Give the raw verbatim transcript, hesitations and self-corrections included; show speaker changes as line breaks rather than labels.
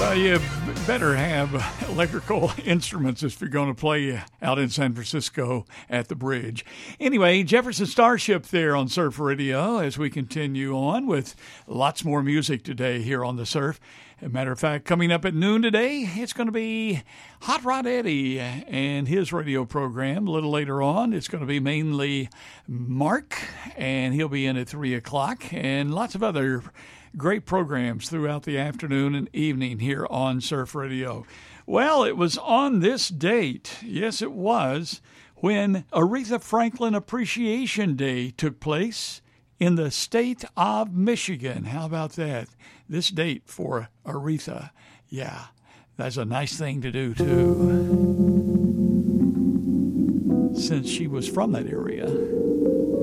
Well, you better have electrical instruments if you're going to play out in San Francisco at the bridge. Anyway, Jefferson Starship there on Surf Radio as we continue on with lots more music today here on the Surf. As a matter of fact, coming up at noon today, it's going to be Hot Rod Eddie and his radio program. A little later on, it's going to be mainly Mark, and he'll be in at three o'clock, and lots of other great programs throughout the afternoon and evening here on Surf Radio. Well, it was on this date, yes it was, when Aretha Franklin Appreciation Day took place in the state of Michigan. How about that? This date for Aretha. Yeah, that's a nice thing to do, too, since she was from that area.